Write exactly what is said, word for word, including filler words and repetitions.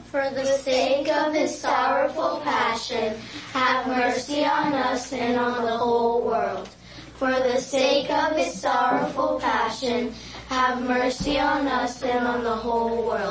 For the sake of his sorrowful passion, have mercy on us and on the whole world. For the sake of his sorrowful passion, have mercy on us and on the whole world.